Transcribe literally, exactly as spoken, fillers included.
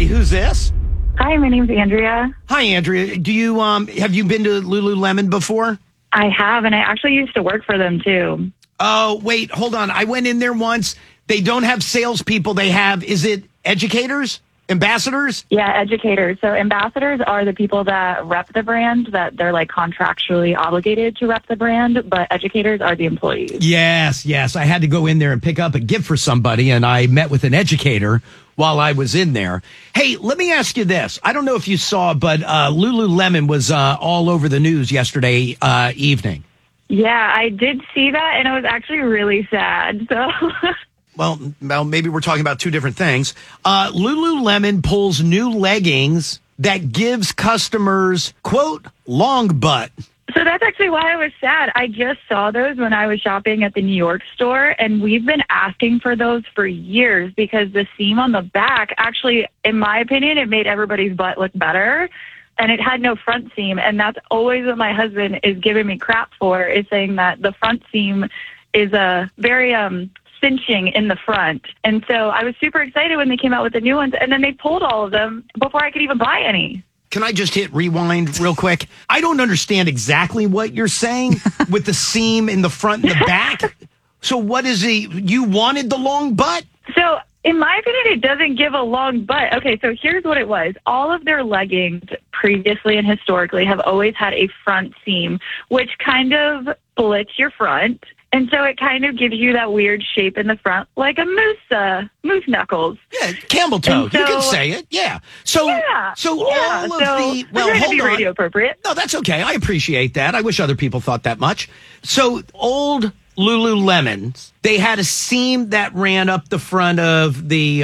who's this? Hi, my name's Andrea. Hi, Andrea. Do you um have you been to Lululemon before? I have, and I actually used to work for them too. Oh, wait, hold on. I went in there once. They don't have salespeople. They have, is it educators? Ambassadors? Yeah, educators. So ambassadors are the people that rep the brand, that they're like contractually obligated to rep the brand, but educators are the employees. Yes, yes. I had to go in there and pick up a gift for somebody, and I met with an educator while I was in there. Hey, let me ask you this. I don't know if you saw, but uh, Lululemon was uh, all over the news yesterday uh, evening. Yeah, I did see that, and it was actually really sad. So... Well, well, maybe we're talking about two different things. Uh, Lululemon pulls new leggings that gives customers, quote, long butt. So that's actually why I was sad. I just saw those when I was shopping at the New York store, and we've been asking for those for years because the seam on the back actually, in my opinion, it made everybody's butt look better, and it had no front seam. And that's always what my husband is giving me crap for, is saying that the front seam is a very... um. cinching in the front. And so I was super excited when they came out with the new ones, and then they pulled all of them before I could even buy any. Can I just hit rewind real quick? I don't understand exactly what you're saying with the seam in the front and the back. So what is it? You wanted the long butt? So in my opinion, it doesn't give a long butt. Okay, so here's what it was. All of their leggings previously and historically have always had a front seam, which kind of splits your front. And so it kind of gives you that weird shape in the front, like a moose, uh, moose knuckles. Yeah, camel toe. So, you can say it. Yeah. So, yeah, so yeah, all of so the well, I'm trying hold to be on. radio appropriate. No, that's okay. I appreciate that. I wish other people thought that much. So old Lululemons, they had a seam that ran up the front of the